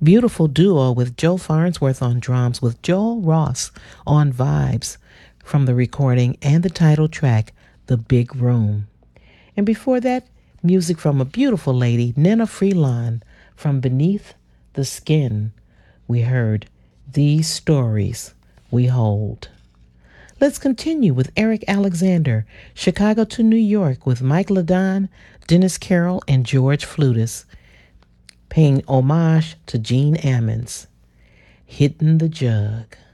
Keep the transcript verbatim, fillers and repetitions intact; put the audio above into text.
Beautiful duo with Joe Farnsworth on drums, with Joel Ross on vibes from the recording and the title track, The Big Room. And before that, music from a beautiful lady, Nina Freelon, from Beneath the Skin. We heard These Stories We Hold. Let's continue with Eric Alexander, Chicago to New York, with Mike Ladon, Dennis Carroll, and George Flutis, paying homage to Gene Ammons, Hitting the Jug.